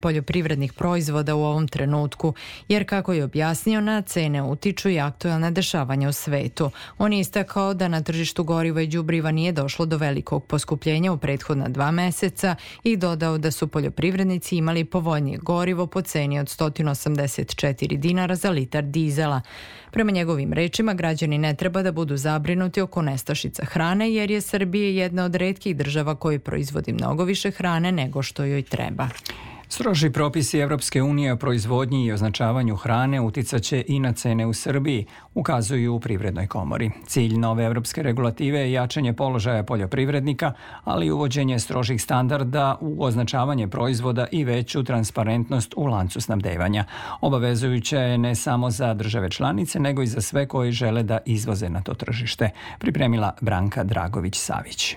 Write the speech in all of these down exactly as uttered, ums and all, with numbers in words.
poljoprivrednih proizvoda u ovom trenutku, jer kako je objasnio, na cene utiču i aktuelne dešavanja u svetu. On je istakao da na tržištu goriva i đubriva nije došlo do velikog poskupljenja u prethodna dva meseca i dodao da su poljoprivrednici imali povoljnije gorivo po ceni od sto osamdeset četiri dinara za litar dizela. Prema njegovim rečima, građani ne treba da budu zabrinuti oko nestašica hrane, jer je Srbija jedna od retkih država koji proizvodi mnogo više hrane nego što joj treba. Stroži propisi Evropske unije o proizvodnji i označavanju hrane uticaće i na cene u Srbiji, ukazuju u Privrednoj komori. Cilj nove evropske regulative je jačanje položaja poljoprivrednika, ali i uvođenje strožih standarda u označavanje proizvoda i veću transparentnost u lancu snabdevanja. Obavezujuće je ne samo za države članice, nego i za sve koji žele da izvoze na to tržište, pripremila Branka Dragović-Savić.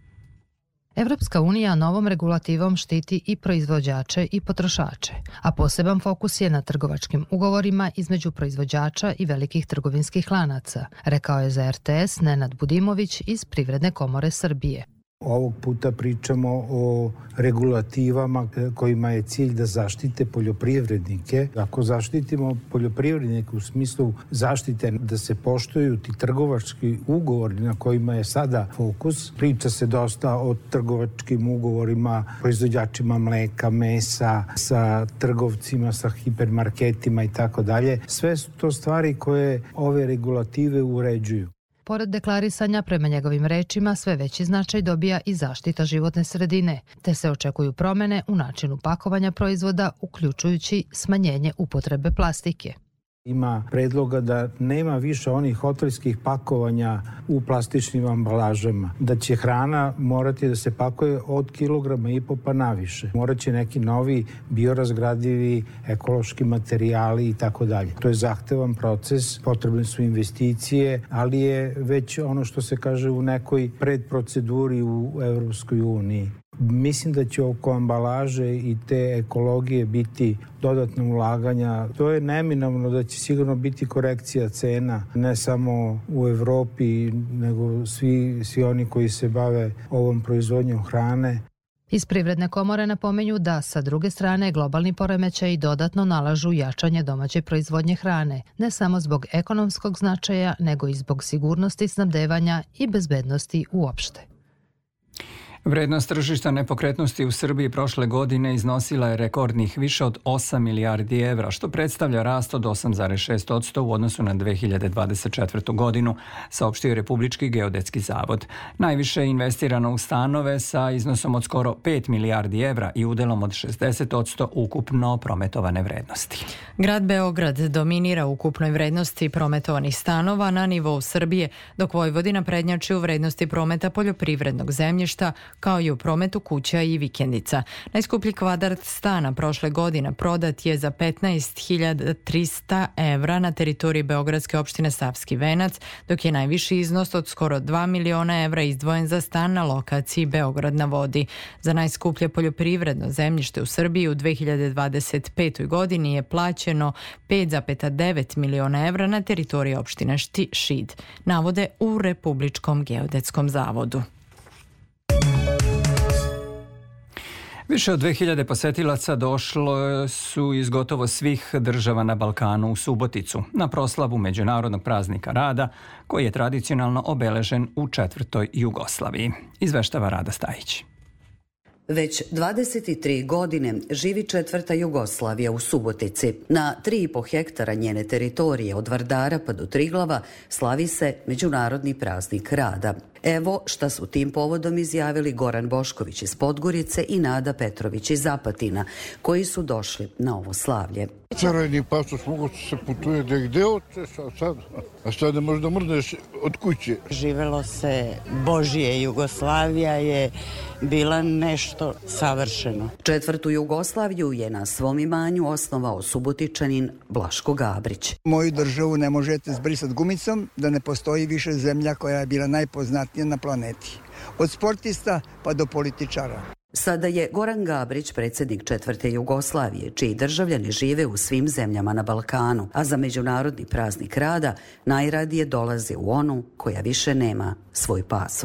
Evropska unija novom regulativom štiti i proizvođače i potrošače, a poseban fokus je na trgovačkim ugovorima između proizvođača i velikih trgovinskih lanaca, rekao je za er te es Nenad Budimović iz Privredne komore Srbije. Ovog puta pričamo o regulativama kojima je cilj da zaštite poljoprivrednike. Ako zaštitimo poljoprivrednike u smislu zaštite da se poštuju ti trgovački ugovori na kojima je sada fokus, priča se dosta o trgovačkim ugovorima, proizvođačima mleka, mesa, sa trgovcima, sa hipermarketima i tako dalje. Sve su to stvari koje ove regulative uređuju. Pored deklarisanja, prema njegovim rečima, sve veći značaj dobija i zaštita životne sredine, te se očekuju promene u načinu pakovanja proizvoda, uključujući smanjenje upotrebe plastike. Ima predloga da nema više onih hotelskih pakovanja u plastičnim ambalažama, da će hrana morati da se pakuje od kilograma i po pa naviše. Morat će neki novi biorazgradivi ekološki materijali i tako dalje. To je zahtevan proces, potrebne su investicije, ali je već ono što se kaže u nekoj predproceduri u Evropskoj uniji. Mislim da će oko ambalaže i te ekologije biti dodatne ulaganja. To je neminovno da će sigurno biti korekcija cena, ne samo u Evropi, nego svi, svi oni koji se bave ovom proizvodnjom hrane. Iz Privredne komore napomenju da, sa druge strane, globalni poremećaji dodatno nalažu jačanje domaće proizvodnje hrane, ne samo zbog ekonomskog značaja, nego i zbog sigurnosti snabdevanja i bezbednosti uopšte. Vrednost tržišta nepokretnosti u Srbiji prošle godine iznosila je rekordnih više od osam milijardi evra, što predstavlja rast od osam zarez šest posto u odnosu na dve hiljade dvadeset četvrtu. godinu, saopštio Republički geodetski zavod. Najviše je investirano u stanove sa iznosom od skoro pet milijardi evra i udelom od šezdeset posto ukupno prometovane vrednosti. Grad Beograd dominira u ukupnoj vrednosti prometovanih stanova na nivou Srbije, dok Vojvodina prednjači u vrednosti prometa poljoprivrednog zemljišta, kao i u prometu kuća i vikendica. Najskuplji kvadrat stana prošle godine prodat je za petnaest hiljada trista evra na teritoriji beogradske opštine Savski Venac, dok je najviši iznos od skoro dva miliona evra izdvojen za stan na lokaciji Beograd na vodi. Za najskuplje poljoprivredno zemljište u Srbiji u dve hiljade dvadeset petoj. godini je plaćeno pet zarez devet miliona evra na teritoriji opštine Šid, navode u Republičkom geodetskom zavodu. Više od dve hiljade posetilaca došlo su iz gotovo svih država na Balkanu u Suboticu na proslavu Međunarodnog praznika rada, koji je tradicionalno obeležen u četvrtoj Jugoslaviji. Izveštava Rada Stajić. Već dvadeset tri godine živi četvrta Jugoslavija u Subotici. Na tri i po hektara njene teritorije od Vardara pa do Triglava slavi se Međunarodni praznik rada. Evo šta su tim povodom izjavili Goran Bošković iz Podgorice i Nada Petrović iz Apatina, koji su došli na ovo slavlje. Carajni pasoš mogu se putuje da gde ote sad, a sad ne možda mrneš od kuće. Živelo se Božje, Jugoslavija je bila nešto savršeno. Četvrtu Jugoslaviju je na svom imanju osnovao Subotičanin Blaško Gabrić. Moju državu ne možete zbrisati gumicom, da ne postoji više zemlja koja je bila najpoznatnija na planeti. Od sportista pa do političara. Sada je Goran Gabrić predsjednik četvrte Jugoslavije, čiji državljani žive u svim zemljama na Balkanu, a za Međunarodni praznik rada najradije dolaze u onu koja više nema svoj pasoš.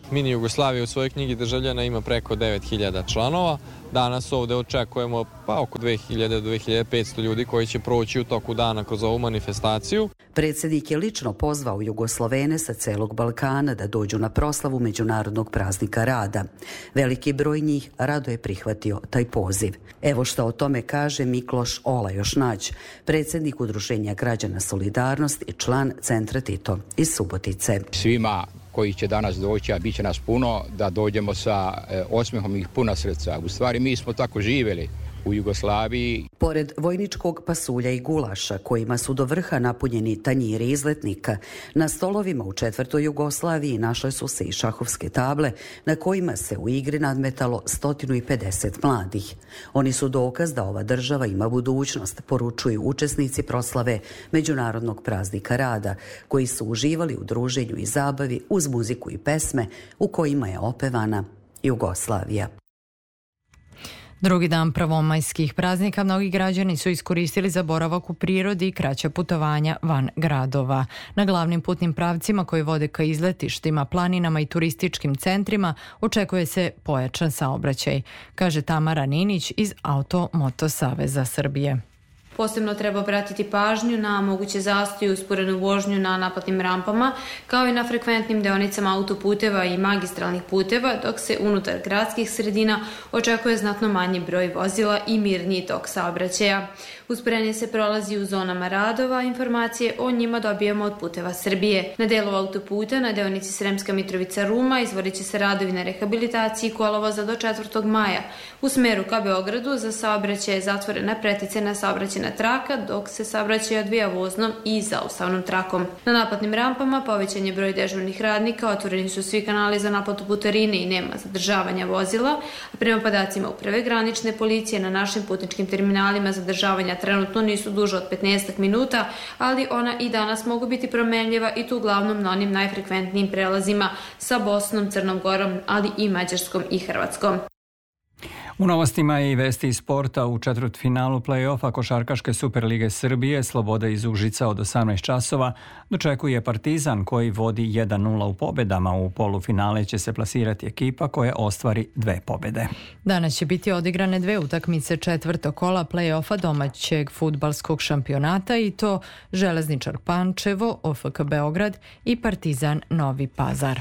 Mini Jugoslavija u svojoj knjigi državljana ima preko devet hiljada članova. Danas ovde očekujemo pa oko dve hiljade do dve hiljade petsto ljudi koji će proći u toku dana kroz ovu manifestaciju. Predsjednik je lično pozvao Jugoslovene sa celog Balkana da dođu na proslavu Međunarodnog praznika rada. Veliki broj njih rado je prihvatio taj poziv. Evo šta o tome kaže Mikloš Olajošnać, predsjednik Udruženja građana Solidarnost i član Centra Tito iz Subotice. Svima koji će danas doći, a bit će nas puno, da dođemo sa e, osmehom i puna srca. U stvari mi smo tako živjeli u Jugoslaviji. Pored vojničkog pasulja i gulaša, kojima su do vrha napunjeni tanjiri izletnika, na stolovima u četvrtoj Jugoslaviji našle su se i šahovske table na kojima se u igri nadmetalo sto pedeset mladih. Oni su dokaz da ova država ima budućnost, poručuju učesnici proslave Međunarodnog praznika rada, koji su uživali u druženju i zabavi uz muziku i pesme u kojima je opevana Jugoslavija. Drugi dan prvomajskih praznika mnogi građani su iskoristili za boravak u prirodi i kraća putovanja van gradova. Na glavnim putnim pravcima koji vode ka izletištima, planinama i turističkim centrima očekuje se pojačan saobraćaj, kaže Tamara Ninić iz Auto Moto Saveza Srbije. Posebno treba obratiti pažnju na moguće zastoje i usporenu vožnju na naplatnim rampama, kao i na frekventnim deonicama autoputeva i magistralnih puteva, dok se unutar gradskih sredina očekuje znatno manji broj vozila i mirniji tok saobraćaja. Usporenije se prolazi u zonama radova, informacije o njima dobijemo od Puteva Srbije. Na delu autoputa, na deonici Sremska Mitrovica-Ruma, izvodit će se radovi na rehabilitaciji kolovoza do četvrtog maja. U smeru ka Beogradu za saobraćaj je zatvorena preticena saobraćajna traka, dok se saobraćaj odvija voznom i zaustavnom trakom. Na naplatnim rampama povećan je broj dežurnih radnika, otvoreni su svi kanali za naplatu putarine i nema zadržavanja vozila, a prema podacima Uprave granične policije na našim putničkim terminalima zadržavanja trenutno nisu duže od petnaest minuta, ali ona i danas mogu biti promenljiva i to uglavnom na onim najfrekventnijim prelazima sa Bosnom, Crnom Gorom, ali i Mađarskom i Hrvatskom. U novostima i vesti iz sporta u četvrtfinalu play-offa Košarkaške Superlige Srbije Sloboda iz Užica od osamnaest časova dočekuje Partizan koji vodi jedan nula u pobedama. U polufinale će se plasirati ekipa koja ostvari dve pobede. Danas će biti odigrane dve utakmice četvrtog kola play-offa domaćeg fudbalskog šampionata i to Železničar Pančevo, O F K Beograd i Partizan Novi Pazar.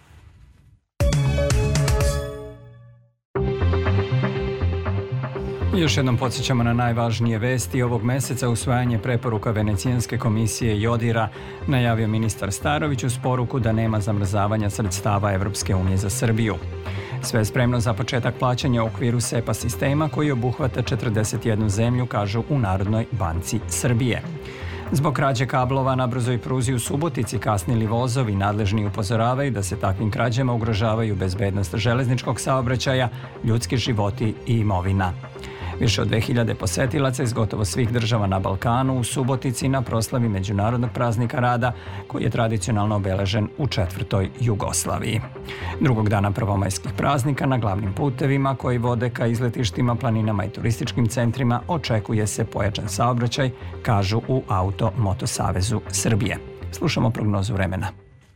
Još jednom podsjećamo na najvažnije vesti ovog meseca. Usvajanje preporuka Venecijanske komisije i ODIR-a najavio ministar Starović uz poruku da nema zamrzavanja sredstava Evropske unije za Srbiju. Sve je spremno za početak plaćanja u okviru SEPA sistema koji obuhvata četrdeset jednu zemlju, kažu u Narodnoj banci Srbije. Zbog krađe kablova na brzoj pruzi u Subotici kasnili vozovi, nadležni upozoravaju da se takvim krađama ugrožavaju bezbednost železničkog saobraćaja, ljudski životi i imovina. Više od dve hiljade posetilaca iz gotovo svih država na Balkanu u Subotici na proslavi Međunarodnog praznika rada koji je tradicionalno obeležen u četvrtoj Jugoslaviji. Drugog dana prvomajskih praznika na glavnim putevima koji vode ka izletištima, planinama i turističkim centrima očekuje se pojačan saobraćaj, kažu u Auto Moto Savezu Srbije. Slušamo prognozu vremena.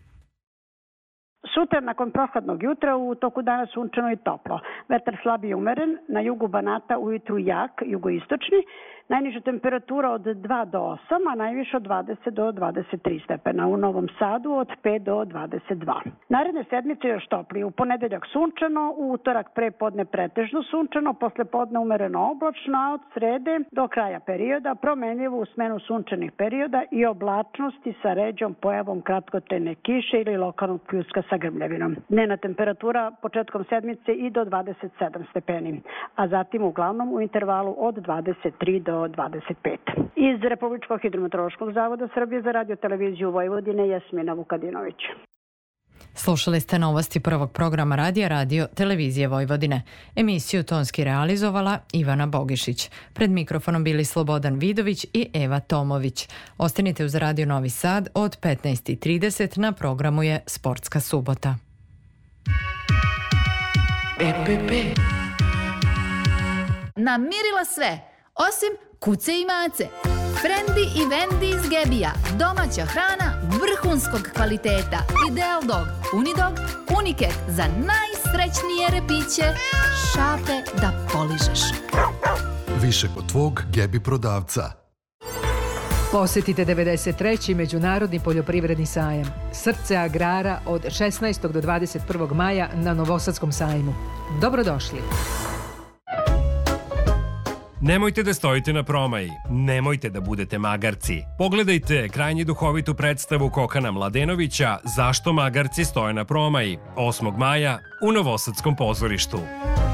Sutra, nakon prohladnog jutra, u toku dana sunčano i toplo. Vetar slab i umeren, na jugu Banata ujutru jak, jugoistočni. Najniža temperatura od dva do osam, a najviše od dvadeset do dvadeset tri stepena. U Novom Sadu od pet do dvadeset dva. Naredne sedmice još toplije. U ponedeljak sunčano, u utorak pre podne pretežno sunčano, posle podne umereno oblačno, a od srede do kraja perioda promenljivo u smenu sunčanih perioda i oblačnosti sa ređom pojavom kratkotrajne kiše ili lokalnog pljuska sa grmljavinom. Dnevna temperatura početkom sedmice i do dvadeset sedam stepeni, a zatim uglavnom u intervalu od dvadeset tri do dvadeset pet. Iz Republičkog hidrometeorološkog zavoda Srbije za radio televiziju Vojvodine, Jasmina Vukadinović. Slušali ste novosti prvog programa radija Radio Televizije Vojvodine. Emisiju tonski realizovala Ivana Bogišić. Pred mikrofonom bili Slobodan Vidović i Eva Tomović. Ostanite uz Radio Novi Sad od petnaest i trideset. Na programu je Sportska subota. E P P. Namirila sve, osim kuce i mace. Frendi i Vendi iz Gebija. Domaća hrana vrhunskog kvaliteta. Ideal Dog, Unidog, Uniket za najsrećnije repiće, šape da poližeš. Više kod tvog Gebi prodavca. Posjetite devedeset treći Međunarodni poljoprivredni sajam. Srce agrara od šesnaestog do dvadeset prvog maja na Novosadskom sajmu. Dobrodošli! Nemojte da stojite na promaji, nemojte da budete magarci. Pogledajte krajnje duhovitu predstavu Kokana Mladenovića Zašto magarci stoje na promaji, osmog maja u Novosadskom pozorištu.